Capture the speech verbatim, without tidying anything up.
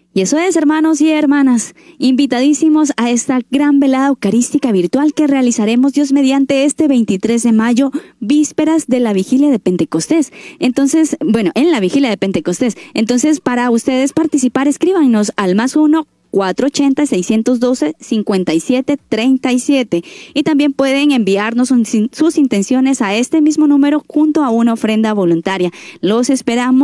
Y eso es, hermanos y hermanas, invitadísimos a esta gran velada eucarística virtual que realizaremos Dios mediante este veintitrés de mayo, vísperas de la vigilia de Pentecostés. Entonces, bueno, en la vigilia de Pentecostés. Entonces, para ustedes participar, escríbanos al más uno, cuatro ochenta, seiscientos doce, cincuenta y siete, treinta y siete. Y también pueden enviarnos un, sus intenciones a este mismo número junto a una ofrenda voluntaria. Los esperamos.